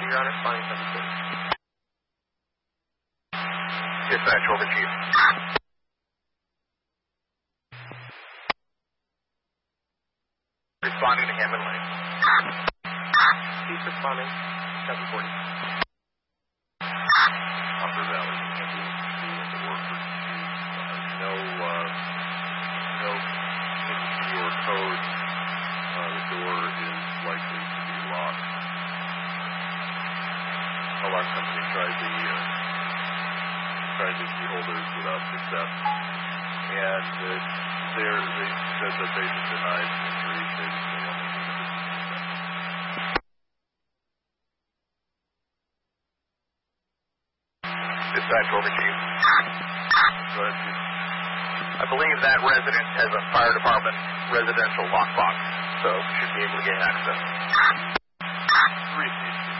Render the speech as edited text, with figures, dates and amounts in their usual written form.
Your Honor. Fine, 740. Dispatch, over, Chief. Responding to Hammond Lane. Chief responding, 740. Upper Valley, doing the work for no your code. The door is likely to be locked. Alarm company tried the key holders without success, and they said that they denied injuries. They only needed Dispatch, over, Chief. Go ahead, Chief. I believe that resident has a fire department residential lockbox, so should be able to gain access. 3 Chief.